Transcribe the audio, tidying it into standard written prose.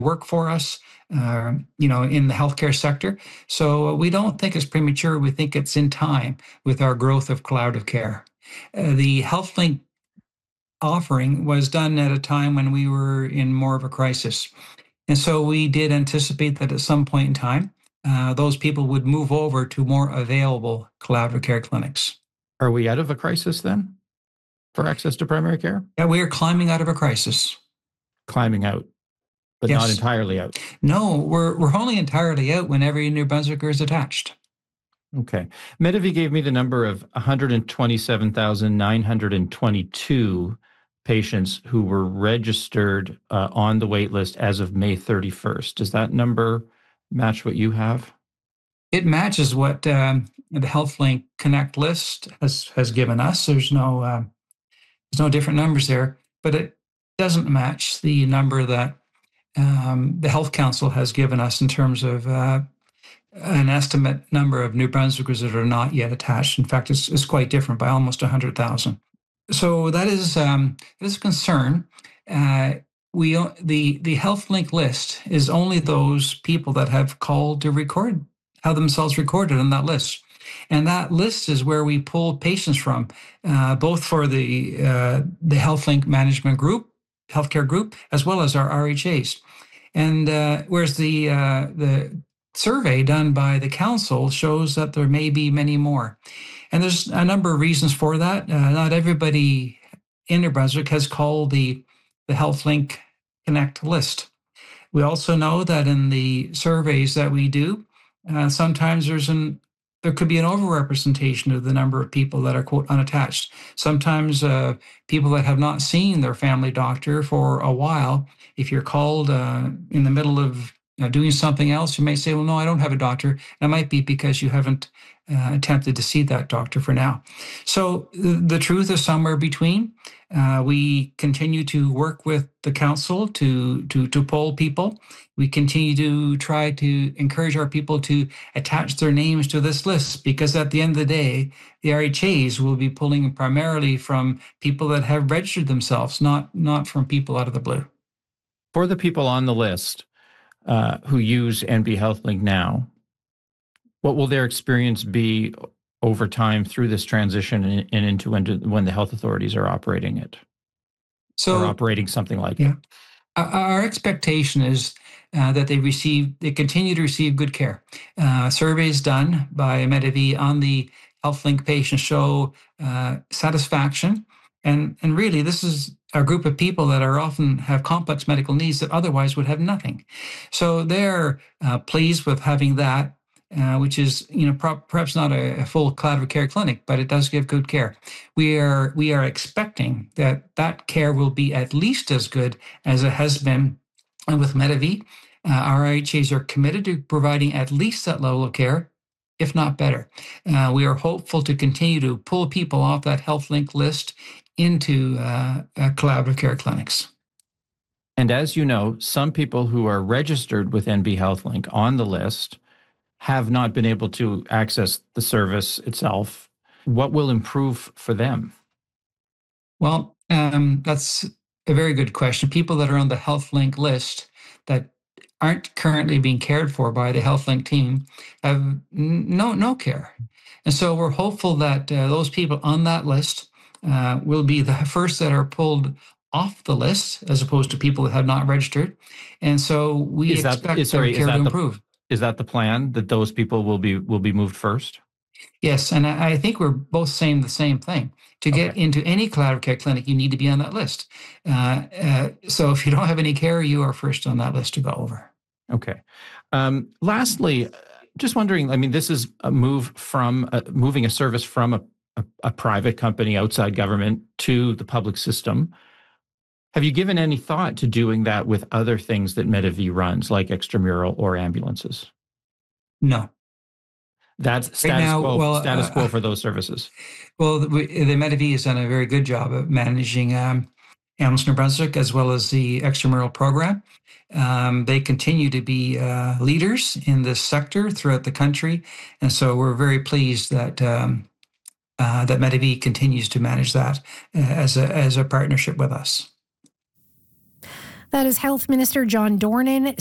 work for us, in the healthcare sector. So we don't think it's premature. We think it's in time with our growth of collaborative care. The HealthLink offering was done at a time when we were in more of a crisis. And so we did anticipate that at some point in time, those people would move over to more available collaborative care clinics. Are we out of a crisis then for access to primary care? Yeah, we are climbing out of a crisis. Climbing out, but yes. Not entirely out. No, we're only entirely out when every New Brunswicker is attached. Okay. Medavie gave me the number of 127,922 patients who were registered on the wait list as of May 31st. Does that number match what you have? It matches what the HealthLink Connect list has given us. There's no different numbers there, but it doesn't match the number that the Health Council has given us in terms of an estimate number of New Brunswickers that are not yet attached. In fact, it's quite different by almost 100,000. So that is a concern. The HealthLink list is only those people that have called to have themselves recorded on that list. And that list is where we pull patients from, both for the HealthLink management group, healthcare group, as well as our RHAs. And whereas the survey done by the council shows that there may be many more. And there's a number of reasons for that. Not everybody in New Brunswick has called the HealthLink Connect list. We also know that in the surveys that we do, sometimes there could be an overrepresentation of the number of people that are, quote, unattached. Sometimes people that have not seen their family doctor for a while, if you're called in the middle of doing something else, you may say, well, no, I don't have a doctor. That might be because you haven't attempted to see that doctor for now. So the truth is somewhere between. We continue to work with the council to poll people. We continue to try to encourage our people to attach their names to this list, because at the end of the day, the RHAs will be pulling primarily from people that have registered themselves, not from people out of the blue. For the people on the list who use NB HealthLink now, what will their experience be over time through this transition and into when the health authorities are operating it? Or operating something like it? Our expectation is that they continue to receive good care. Surveys done by Medavie on the HealthLink patients show satisfaction. And really, this is a group of people that are often have complex medical needs that otherwise would have nothing. So they're pleased with having that, which is perhaps not a full collaborative care clinic, but it does give good care. We are expecting that care will be at least as good as it has been with Medavie. Our RHAs are committed to providing at least that level of care, if not better. We are hopeful to continue to pull people off that HealthLink list into collaborative care clinics. And as you know, some people who are registered with NB HealthLink on the list have not been able to access the service itself. What will improve for them? Well, that's a very good question. People that are on the HealthLink list that aren't currently being cared for by the HealthLink team have no care. And so we're hopeful that those people on that list will be the first that are pulled off the list, as opposed to people that have not registered. And so we expect their care to improve. Is that the plan, that those people will be moved first? Yes, and I think we're both saying the same thing. To get into any collaborative care clinic, you need to be on that list. So if you don't have any care, you are first on that list to go over. Okay. Lastly, just wondering, I mean, this is a move from moving a service from a private company outside government to the public system. Have you given any thought to doing that with other things that Medavie runs, like extramural or ambulances? No. That's status quo for those services. Well, the Medavie has done a very good job of managing Ambulance New Brunswick as well as the extramural program. They continue to be leaders in this sector throughout the country, and so we're very pleased that that Medavie continues to manage that as a partnership with us. That is Health Minister John Dornan